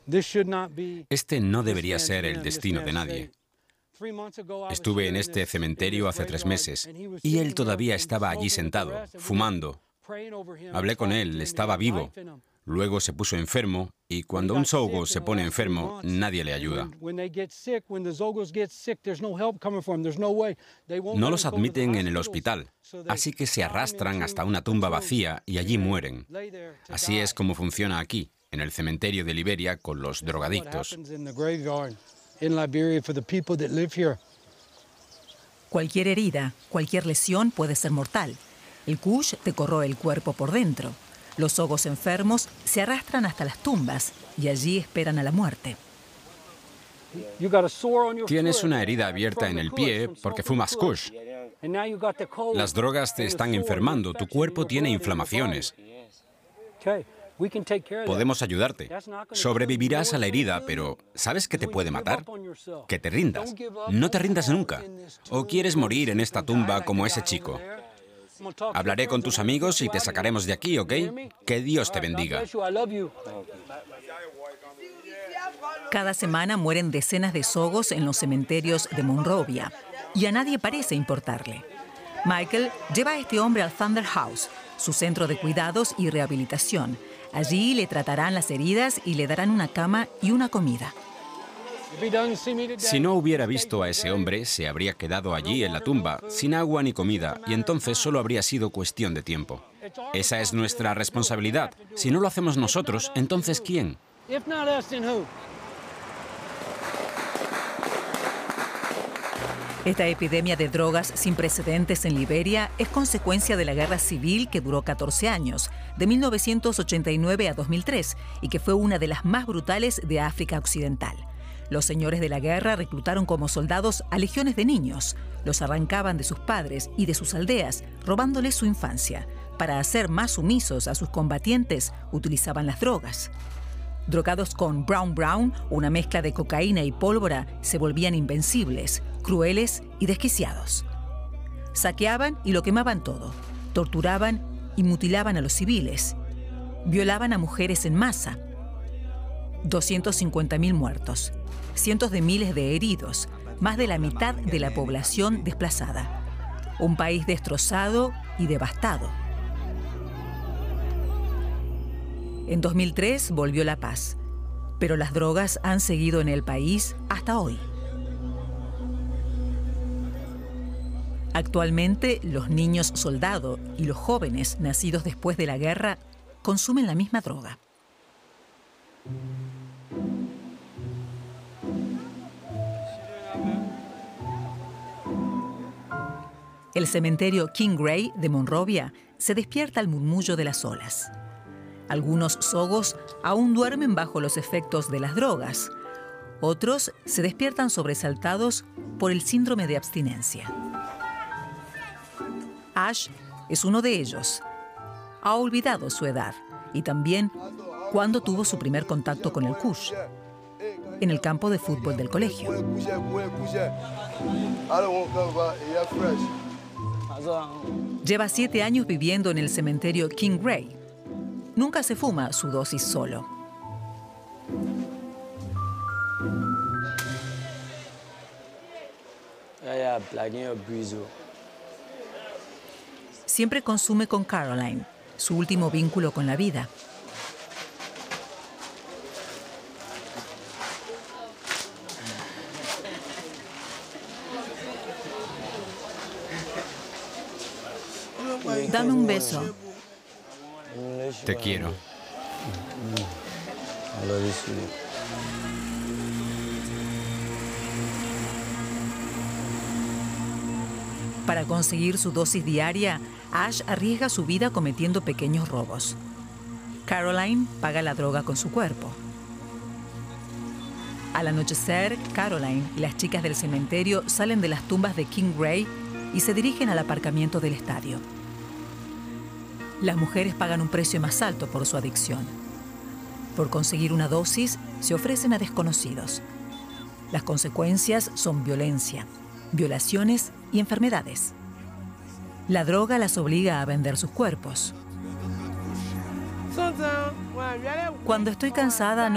Este no debería ser el destino de nadie. Estuve en este cementerio hace 3 meses y él todavía estaba allí sentado, fumando. Hablé con él, estaba vivo. Luego se puso enfermo y cuando un zogo se pone enfermo, nadie le ayuda. No los admiten en el hospital, así que se arrastran hasta una tumba vacía y allí mueren. Así es como funciona aquí, en el cementerio de Liberia con los drogadictos. Cualquier herida, cualquier lesión puede ser mortal. El kush te corroe el cuerpo por dentro. Los zogos enfermos se arrastran hasta las tumbas y allí esperan a la muerte. Tienes una herida abierta en el pie porque fumas kush. Las drogas te están enfermando, tu cuerpo tiene inflamaciones. Podemos ayudarte. Sobrevivirás a la herida, pero ¿sabes qué te puede matar? Que te rindas. No te rindas nunca. ¿O quieres morir en esta tumba como ese chico? Hablaré con tus amigos y te sacaremos de aquí, ¿ok? Que Dios te bendiga. Cada semana mueren decenas de zogos en los cementerios de Monrovia y a nadie parece importarle. Michael lleva a este hombre al Thunder House, su centro de cuidados y rehabilitación. Allí le tratarán las heridas y le darán una cama y una comida. Si no hubiera visto a ese hombre, se habría quedado allí en la tumba, sin agua ni comida, y entonces solo habría sido cuestión de tiempo. Esa es nuestra responsabilidad. Si no lo hacemos nosotros, entonces ¿quién? Esta epidemia de drogas sin precedentes en Liberia es consecuencia de la guerra civil que duró 14 años, de 1989 a 2003, y que fue una de las más brutales de África Occidental. Los señores de la guerra reclutaron como soldados a legiones de niños. Los arrancaban de sus padres y de sus aldeas, robándoles su infancia. Para hacer más sumisos a sus combatientes, utilizaban las drogas. Drogados con Brown Brown, una mezcla de cocaína y pólvora, se volvían invencibles, crueles y desquiciados. Saqueaban y lo quemaban todo. Torturaban y mutilaban a los civiles. Violaban a mujeres en masa. 250.000 muertos. Cientos de miles de heridos. Más de la mitad de la población desplazada. Un país destrozado y devastado. En 2003 volvió la paz, pero las drogas han seguido en el país hasta hoy. Actualmente, los niños soldado y los jóvenes nacidos después de la guerra consumen la misma droga. El cementerio King Gray de Monrovia se despierta al murmullo de las olas. Algunos zogos aún duermen bajo los efectos de las drogas. Otros se despiertan sobresaltados por el síndrome de abstinencia. Ash es uno de ellos. Ha olvidado su edad y también cuándo tuvo su primer contacto con el kush, en el campo de fútbol del colegio. Lleva 7 años viviendo en el cementerio King Gray. Nunca se fuma su dosis solo. Siempre consume con Caroline, su último vínculo con la vida. Dame un beso. Te quiero. Para conseguir su dosis diaria, Ash arriesga su vida cometiendo pequeños robos. Caroline paga la droga con su cuerpo. Al anochecer, Caroline y las chicas del cementerio salen de las tumbas de King Gray y se dirigen al aparcamiento del estadio. Las mujeres pagan un precio más alto por su adicción. Por conseguir una dosis, se ofrecen a desconocidos. Las consecuencias son violencia, violaciones y enfermedades. La droga las obliga a vender sus cuerpos. Cuando estoy cansada, no